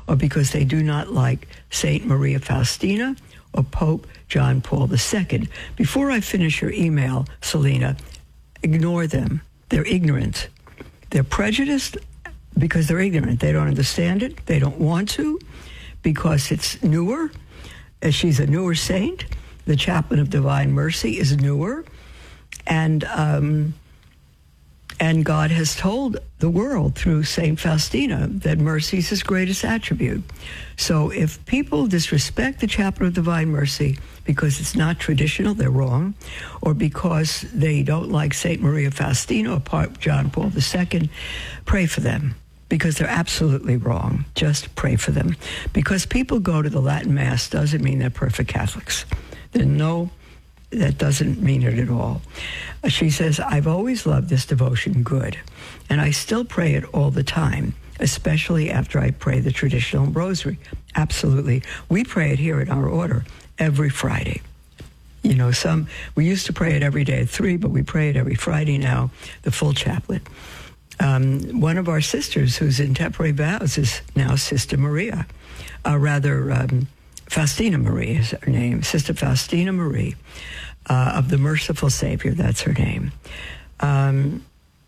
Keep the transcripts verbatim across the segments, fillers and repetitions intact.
or because they do not like Saint Maria Faustina or Pope John Paul the Second. Before I finish your email, Selena, ignore them. They're ignorant. They're prejudiced because they're ignorant. They don't understand it. They don't want to because it's newer. As she's a newer saint. The Chaplain of Divine Mercy is newer. And um, and God has told the world through Saint Faustina that mercy is his greatest attribute. So if people disrespect the Chaplain of Divine Mercy because it's not traditional, they're wrong, or because they don't like Saint Maria Faustina or Pope John Paul the Second, pray for them. Because they're absolutely wrong. Just pray for them. Because people go to the Latin Mass doesn't mean they're perfect Catholics. There's no, that doesn't mean it at all. She says, I've always loved this devotion good, and I still pray it all the time, especially after I pray the traditional rosary. Absolutely. We pray it here at our order every Friday. You know, some, we used to pray it every day at three, but we pray it every Friday now, the full chaplet. Um, one of our sisters who's in temporary vows is now Sister Maria, uh, rather um, Faustina Marie is her name, Sister Faustina Marie uh, of the Merciful Savior, that's her name. Um,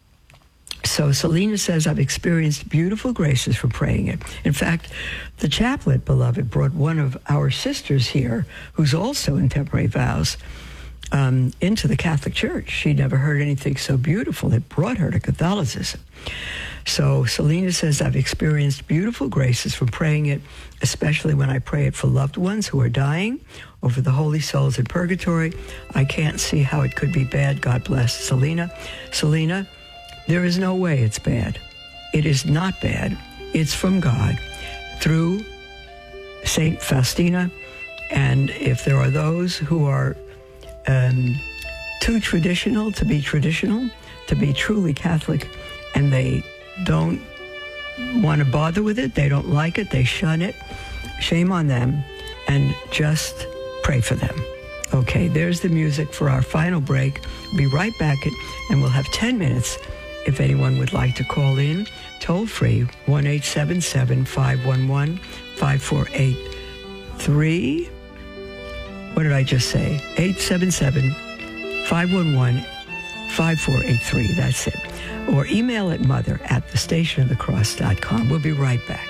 so Selena says, I've experienced beautiful graces from praying it. In fact, the chaplet, beloved, brought one of our sisters here, who's also in temporary vows, Um, into the Catholic Church. She never heard anything so beautiful. It brought her to Catholicism. So Selena says, I've experienced beautiful graces from praying it, especially when I pray it for loved ones who are dying or for the holy souls in purgatory. I can't see how it could be bad. God bless. Selena. Selena, there is no way it's bad. It is not bad. It's from God through Saint Faustina. And if there are those who are Um, too traditional to be traditional, to be truly Catholic, and they don't want to bother with it, they don't like it, they shun it, shame on them, and just pray for them. Okay, there's the music for our final break. We'll be right back, and we'll have ten minutes if anyone would like to call in, toll free, one eight seven seven, five one one, five four eight three. What did I just say? eight seven seven, five one one, five four eight three. That's it. Or email at mother at the station of the cross dot com. We'll be right back.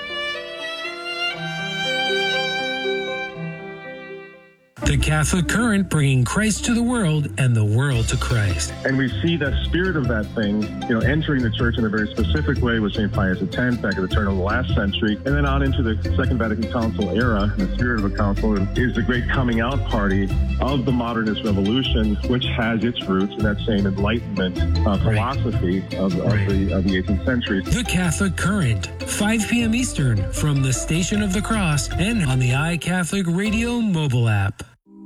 The Catholic Current, bringing Christ to the world and the world to Christ. And we see that spirit of that thing, you know, entering the church in a very specific way with Saint Pius X back at the turn of the last century, and then on into the Second Vatican Council era. The spirit of a council is the great coming out party of the modernist revolution, which has its roots in that same Enlightenment uh, philosophy right. of, of, right. the, of the eighteenth century. The Catholic Current, five p.m. Eastern, from the Station of the Cross and on the iCatholic Radio mobile app.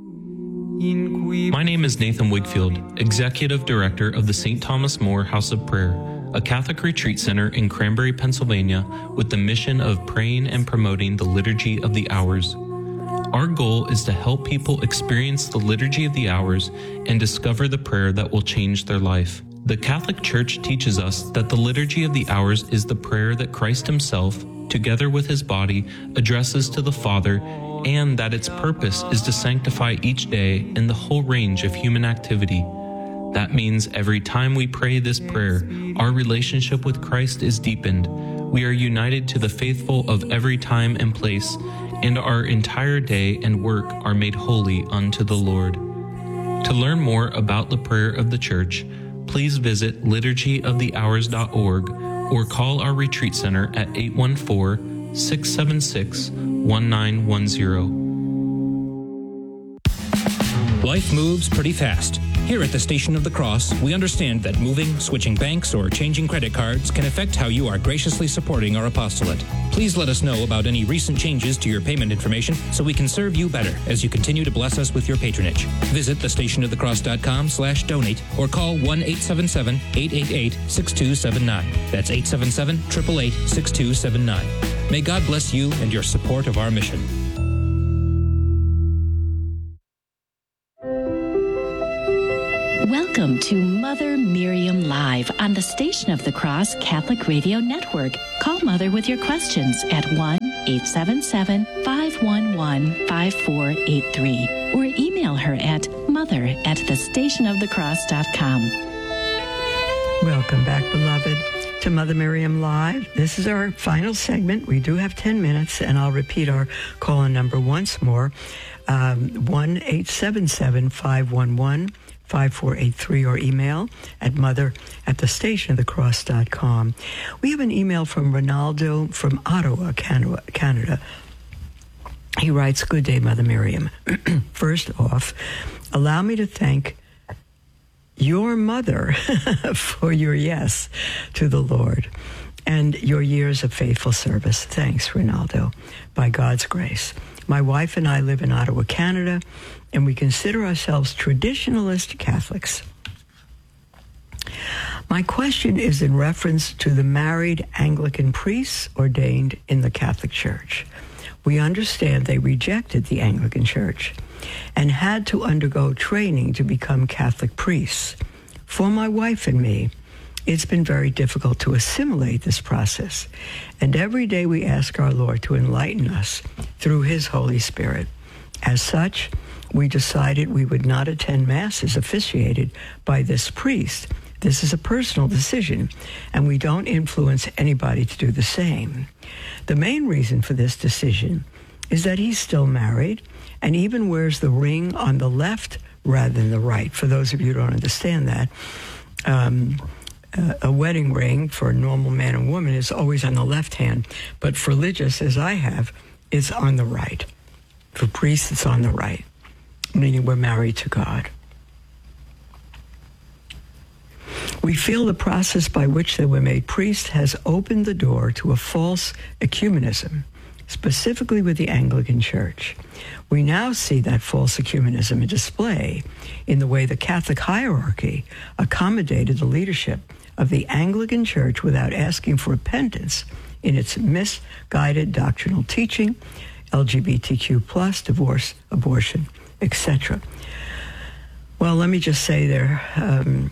My name is Nathan Wigfield, Executive Director of the Saint Thomas More House of Prayer, a Catholic retreat center in Cranberry, Pennsylvania, with the mission of praying and promoting the Liturgy of the Hours. Our goal is to help people experience the Liturgy of the Hours and discover the prayer that will change their life. The Catholic Church teaches us that the Liturgy of the Hours is the prayer that Christ himself, together with his body, addresses to the Father, and that its purpose is to sanctify each day in the whole range of human activity. That means every time we pray this prayer, our relationship with Christ is deepened. We are united to the faithful of every time and place, and our entire day and work are made holy unto the Lord. To learn more about the prayer of the Church, please visit liturgy of the hours dot org or call our retreat center at eight one four, six seven six, one nine one zero. Life moves pretty fast. Here at the Station of the Cross, we understand that moving, switching banks, or changing credit cards can affect how you are graciously supporting our apostolate. Please let us know about any recent changes to your payment information so we can serve you better as you continue to bless us with your patronage. Visit the station of the cross dot com slash donate or call one eight seven seven, eight eight eight, six two seven nine. That's eight seven seven, eight eight eight, six two seven nine. May God bless you and your support of our mission. Welcome to Mother Miriam Live on the Station of the Cross Catholic Radio Network. Call Mother with your questions at one eight seven seven, five one one, five four eight three or email her at mother at the station of the cross dot com. Welcome back, beloved, to Mother Miriam Live. This is our final segment. We do have ten minutes, and I'll repeat our call-in number once more, um, one eight seven seven, five one one, five four eight three or email at mother at the station of the cross dot com. We have an email from Ronaldo from Ottawa, Canada. Canada. He writes, "Good day, Mother Miriam. First off, allow me to thank your mother for your yes to the Lord and your years of faithful service." Thanks, Ronaldo. By God's grace. My wife and I live in Ottawa, Canada, and we consider ourselves traditionalist Catholics. My question is in reference to the married Anglican priests ordained in the Catholic Church. We understand they rejected the Anglican Church and had to undergo training to become Catholic priests. For my wife and me, it's been very difficult to assimilate this process, and every day we ask our Lord to enlighten us through His Holy Spirit. As such, we decided we would not attend Masses officiated by this priest. This is a personal decision, and we don't influence anybody to do the same. The main reason for this decision is that he's still married and even wears the ring on the left rather than the right. For those of you who don't understand that, um, a wedding ring for a normal man and woman is always on the left hand, but for religious, as I have, it's on the right. For priests, it's on the right, meaning we're married to God. We feel the process by which they were made priests has opened the door to a false ecumenism, specifically with the Anglican Church. We now see that false ecumenism in display in the way the Catholic hierarchy accommodated the leadership of the Anglican Church without asking for repentance in its misguided doctrinal teaching, L G B T Q plus, divorce, abortion, et cetera. Well, let me just say there, um,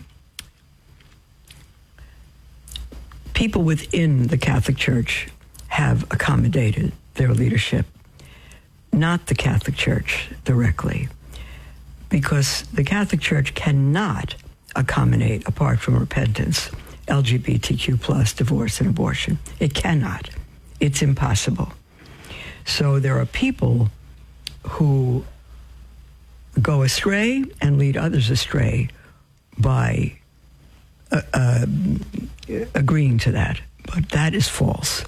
people within the Catholic Church have accommodated their leadership, not the Catholic Church directly, because the Catholic Church cannot accommodate, apart from repentance, L G B T Q plus, divorce and abortion. It cannot. It's impossible. So there are people who go astray and lead others astray by uh, uh, agreeing to that. But that is false.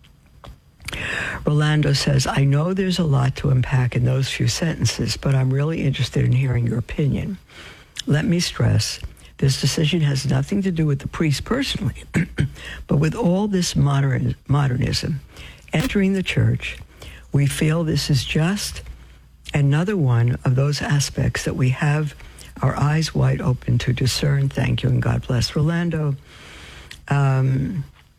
Rolando says, I know there's a lot to unpack in those few sentences, but I'm really interested in hearing your opinion. Let me stress, this decision has nothing to do with the priest personally, but with all this modern, modernism entering the church. We feel this is just another one of those aspects that we have our eyes wide open to discern. Thank you, and God bless. Rolando, um,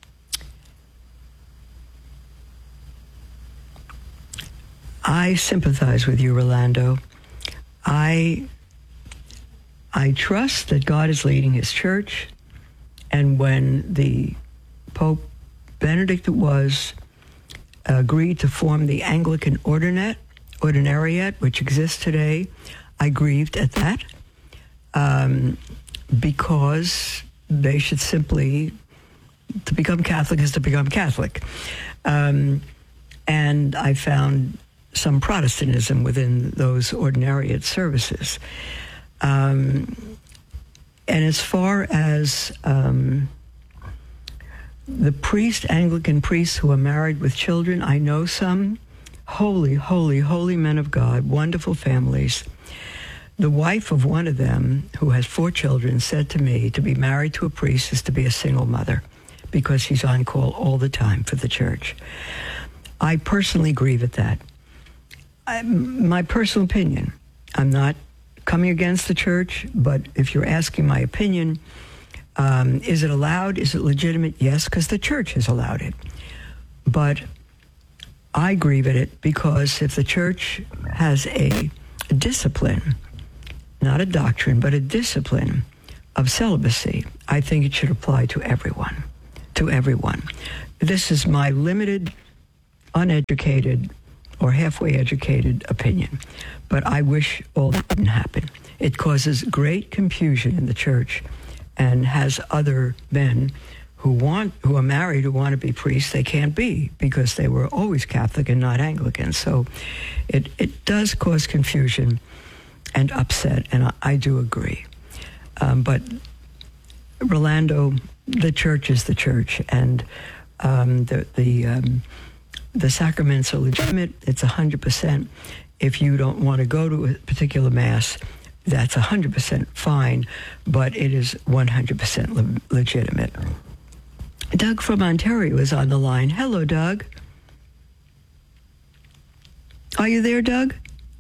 I sympathize with you, Rolando. I I trust that God is leading his church, and when the Pope Benedict it was agreed to form the Anglican Ordinate, Ordinariate, which exists today, I grieved at that um, because they should simply, to become Catholic is to become Catholic. Um, and I found some Protestantism within those Ordinariate services. Um, and as far as um, the priest, Anglican priests who are married with children, I know some holy, holy, holy men of God, wonderful families. The wife of one of them, who has four children, said to me, to be married to a priest is to be a single mother because she's on call all the time for the church. I personally grieve at that. I, my personal opinion, I'm not coming against the church, but if you're asking my opinion, um, is it allowed? Is it legitimate? Yes, because the church has allowed it. But I grieve at it because if the church has a discipline, not a doctrine, but a discipline of celibacy, I think it should apply to everyone, to everyone. This is my limited uneducated or halfway educated opinion. But I wish all that didn't happen. It causes great confusion in the church and has other men who want, who are married, who want to be priests, they can't be because they were always Catholic and not Anglican. So it, it does cause confusion and upset, and I, I do agree. Um, but Rolando, the church is the church, and um, the the um, the sacraments are legitimate. It's a hundred percent. If you don't want to go to a particular mass, that's a hundred percent fine, but it is one hundred percent le- legitimate. Doug from Ontario is on the line. Hello, Doug. Are you there, Doug?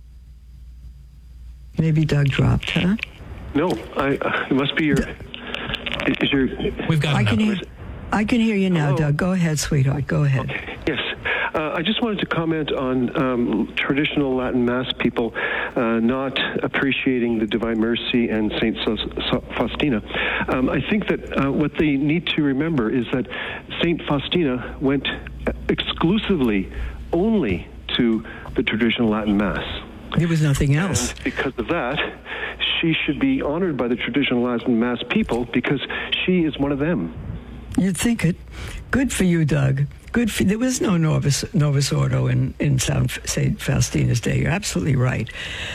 Maybe Doug dropped, huh? No, I. Uh, it must be your. D- is your? We've got. I can hear. I can hear you now, Hello? Doug. Go ahead, sweetheart. Go ahead. Okay. Yes. Uh, I just wanted to comment on um, traditional Latin Mass people uh, not appreciating the Divine Mercy and Saint Faustina. Um, I think that uh, what they need to remember is that Saint Faustina went exclusively only to the traditional Latin Mass. There was nothing else. And because of that, she should be honored by the traditional Latin Mass people because she is one of them. You'd think it. Good for you, Doug. Good for, there was no Novus, Novus Ordo in, in Saint Faustina's day. You're absolutely right.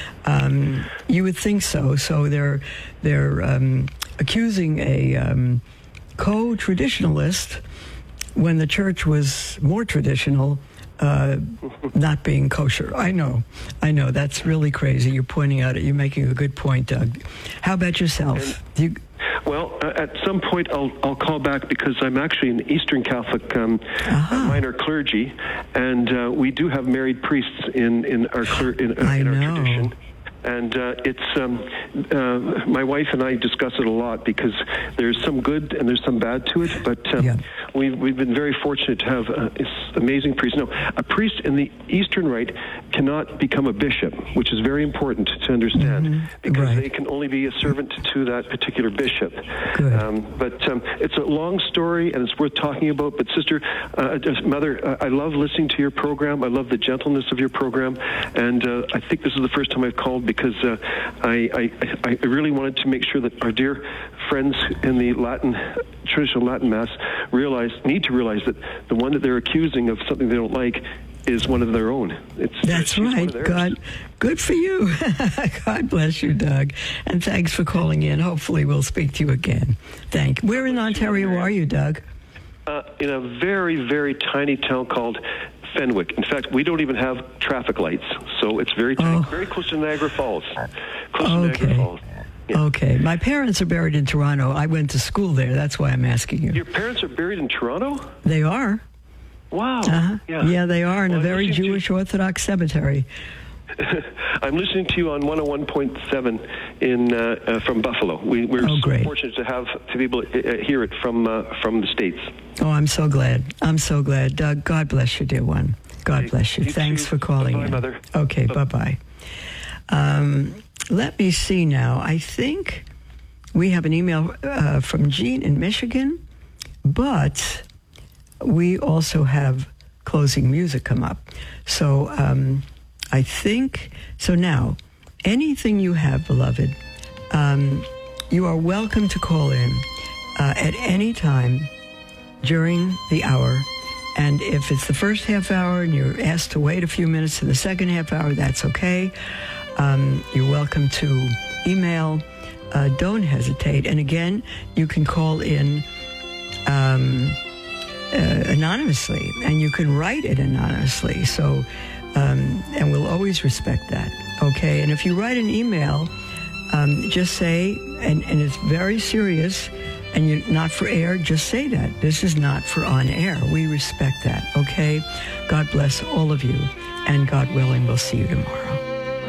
Um, you would think so. So they're, they're um, accusing a um, co-traditionalist when the church was more traditional, uh, not being kosher. I know. I know. That's really crazy. You're pointing out it. You're making a good point, Doug. How about yourself? Do you... Well, uh, at some point I'll I'll call back because I'm actually an Eastern Catholic um, uh-huh. minor clergy, and uh, we do have married priests in in our cler- in, uh, in our tradition. And uh, it's um, uh, my wife and I discuss it a lot because there's some good and there's some bad to it. But um, yeah. we've we've been very fortunate to have uh, amazing priests. No, a priest in the Eastern Rite cannot become a bishop, which is very important to understand mm-hmm. because right. they can only be a servant to that particular bishop. Good. Um, but um, it's a long story and it's worth talking about. But sister, uh, mother, uh, I love listening to your program. I love the gentleness of your program, and uh, I think this is the first time I've called because uh, I, I, I really wanted to make sure that our dear friends in the Latin, traditional Latin Mass realize, need to realize that the one that they're accusing of something they don't like is one of their own. It's, That's right. God, good for you. God bless you, Doug. And thanks for calling in. Hopefully we'll speak to you again. Thank you. Where in Ontario are you, Doug? Uh, in a very, very tiny town called Fenwick. In fact, we don't even have traffic lights, so it's very tiny, oh. very close to Niagara Falls. Close okay. to Niagara Falls. Yeah. Okay. My parents are buried in Toronto. I went to school there. That's why I'm asking you. Your parents are buried in Toronto? They are. Wow. Uh-huh. Yeah. yeah, they are in well, a very Jewish to... Orthodox cemetery. I'm listening to you on one oh one point seven in uh, uh, from Buffalo. We, we're oh, so great. fortunate to have to be able to uh, hear it from uh, from the States. Oh, I'm so glad. I'm so glad. Doug, God bless you, dear one. God okay. bless you. you Thanks too. for calling Bye-bye, in. Mother. Okay, Bye- bye-bye. Um, let me see now. I think we have an email uh, from Jean in Michigan, but we also have closing music come up. So um, I think, so now, anything you have, beloved, um, you are welcome to call in uh, at any time during the hour. And if it's the first half hour and you're asked to wait a few minutes in the second half hour, that's okay. Um, you're welcome to email. Uh, don't hesitate. And again, you can call in um, uh, anonymously, and you can write it anonymously. So, um, and we'll always respect that. Okay. And if you write an email, um, just say, and, and it's very serious, and you're not for air, just say that. This is not for on air. We respect that. Okay. God bless all of you, and God willing, we'll see you tomorrow.